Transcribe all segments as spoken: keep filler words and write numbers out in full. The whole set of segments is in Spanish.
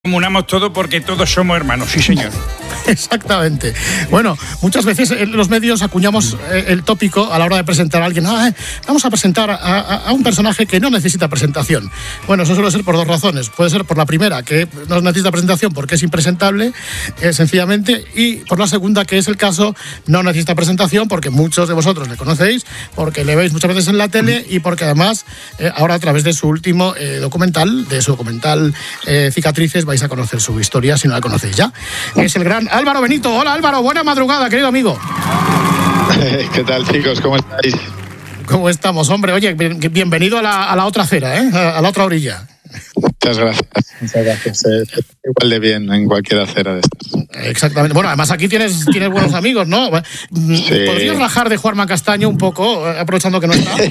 Comunamos todo porque todos somos hermanos, sí señor. Exactamente. Bueno, muchas veces en los medios acuñamos el tópico a la hora de presentar a alguien. Ah, eh, vamos a presentar a, a, a un personaje que no necesita presentación. Bueno, eso suele ser por dos razones. Puede ser por la primera, que no necesita presentación porque es impresentable, eh, sencillamente, y por la segunda, que es el caso, no necesita presentación porque muchos de vosotros le conocéis, porque le veis muchas veces en la tele y porque además, eh, ahora a través de su último eh, documental, de su documental eh, Cicatrices, vais a conocer su historia si no la conocéis ya. Es el gran Álvaro Benito. Hola Álvaro, buena madrugada, querido amigo. ¿Qué tal, chicos? ¿Cómo estáis? ¿Cómo estamos, hombre? Oye, bienvenido a la, a la otra acera, ¿eh? A la otra orilla. Muchas gracias. Muchas gracias. Eh, igual de bien en cualquier acera de estas. Exactamente. Bueno, además aquí tienes, tienes buenos amigos, ¿no? Sí. ¿Podrías rajar de Juanma Castaño un poco, aprovechando que no está?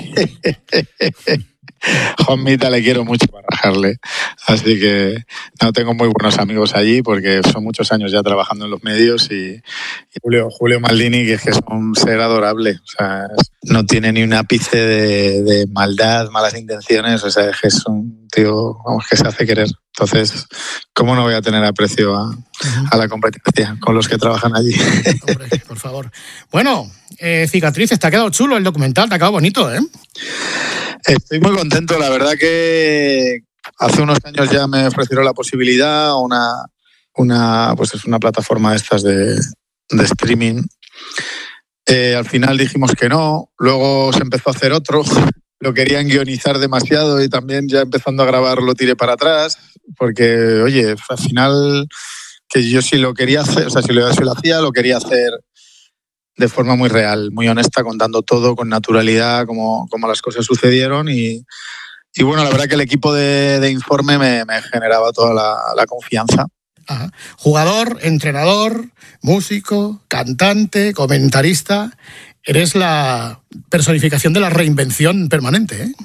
Juanmita le quiero mucho para rajarle, así que no, tengo muy buenos amigos allí porque son muchos años ya trabajando en los medios y, y Julio, Julio Maldini, que es que es un ser adorable, o sea, no tiene ni un ápice de, de maldad, malas intenciones, o sea, es que es un tío, vamos, que se hace querer. Entonces, ¿cómo no voy a tener aprecio a, a la competencia con los que trabajan allí? Hombre, por favor. Bueno, eh, Cicatrices, te ha quedado chulo el documental, te ha quedado bonito, ¿eh? Estoy muy contento, la verdad que hace unos años ya me ofrecieron la posibilidad, una, una, pues es una plataforma de estas de, de streaming. Eh, al final dijimos que no, luego se empezó a hacer otro, lo querían guionizar demasiado y también ya empezando a grabar lo tiré para atrás, porque oye, al final que yo sí lo quería hacer, o sea, si lo, si lo hacía, lo quería hacer de forma muy real, muy honesta, contando todo con naturalidad, como, como las cosas sucedieron y, y bueno, la verdad que el equipo de, de Informe me, me generaba toda la, la confianza. Ajá. Jugador, entrenador, músico, cantante, comentarista, eres la personificación de la reinvención permanente, ¿eh?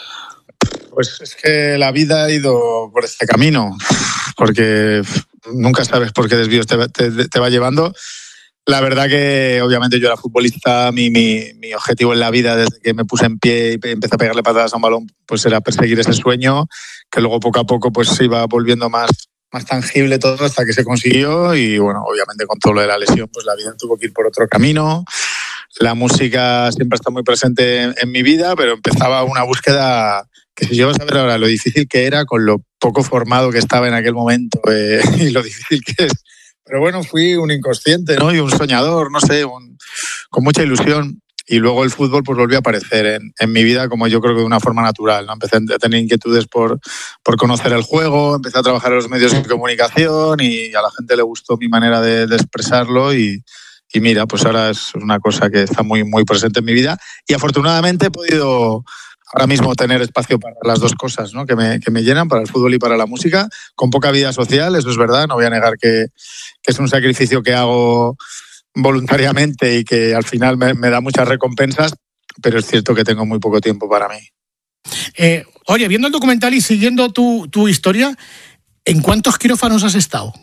Pues es que la vida ha ido por este camino, porque nunca sabes por qué desvíos te, te, te va llevando. La verdad que obviamente yo era futbolista, mi, mi, mi objetivo en la vida desde que me puse en pie y empecé a pegarle patadas a un balón pues era perseguir ese sueño, que luego poco a poco pues se iba volviendo más, más tangible todo hasta que se consiguió y bueno, obviamente con todo lo de la lesión pues la vida tuvo que ir por otro camino. La música siempre está muy presente en, en mi vida, pero empezaba una búsqueda que si llego a saber ahora lo difícil que era con lo poco formado que estaba en aquel momento eh, y lo difícil que es. Pero bueno, fui un inconsciente, ¿no? Y un soñador, no sé, un, con mucha ilusión. Y luego el fútbol pues volvió a aparecer en, en mi vida como yo creo que de una forma natural, ¿no? Empecé a tener inquietudes por, por conocer el juego, empecé a trabajar en los medios de comunicación y a la gente le gustó mi manera de, de expresarlo y, y mira, pues ahora es una cosa que está muy, muy presente en mi vida y afortunadamente he podido ahora mismo tener espacio para las dos cosas, ¿no? que, me, que me llenan, para el fútbol y para la música, con poca vida social, eso es verdad, no voy a negar que, que es un sacrificio que hago voluntariamente y que al final me, me da muchas recompensas, pero es cierto que tengo muy poco tiempo para mí. Eh, oye, viendo el documental y siguiendo tu, tu historia, ¿en cuántos quirófanos has estado?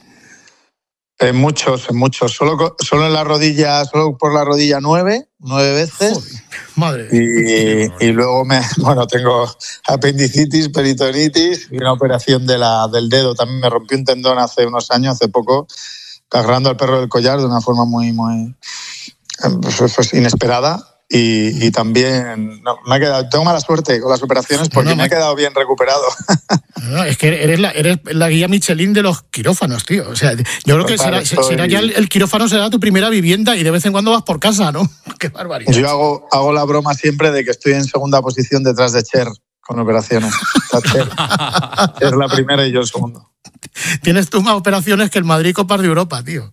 En muchos, en muchos. Solo, solo en la rodilla, solo por la rodilla nueve, nueve veces. Joder, madre. Y, y luego me, bueno, tengo apendicitis, peritonitis y una operación de la, del dedo. También me rompí un tendón hace unos años, hace poco, agarrando al perro del collar de una forma muy, muy pues, pues inesperada. Y, y también no, me ha quedado, tengo mala suerte con las operaciones porque no, no, me he quedado bien recuperado. No, es que eres la, eres la guía Michelin de los quirófanos, tío. O sea, yo creo que será, estoy... será ya el, el quirófano será tu primera vivienda y de vez en cuando vas por casa, ¿no? Qué barbaridad. Yo hago, hago la broma siempre de que estoy en segunda posición detrás de Cher con operaciones. Cher. Cher la primera y yo el segundo. Tienes tú más operaciones que el Madrid Copas de Europa, tío.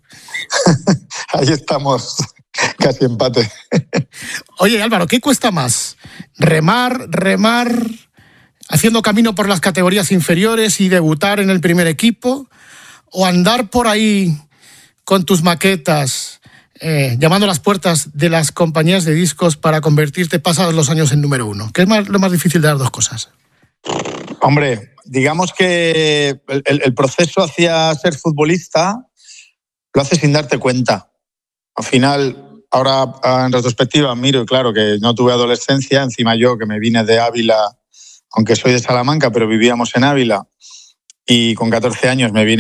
Ahí estamos. Casi empate. Oye, Álvaro, ¿qué cuesta más? ¿Remar, remar, haciendo camino por las categorías inferiores y debutar en el primer equipo? ¿O andar por ahí con tus maquetas, eh, llamando a las puertas de las compañías de discos para convertirte pasados los años en número uno? ¿Qué es más, lo más difícil de las dos cosas? Hombre, digamos que el, el, el proceso hacia ser futbolista lo haces sin darte cuenta. Al final, ahora en retrospectiva miro y claro que no tuve adolescencia, encima yo que me vine de Ávila, aunque soy de Salamanca, pero vivíamos en Ávila y con catorce años me vine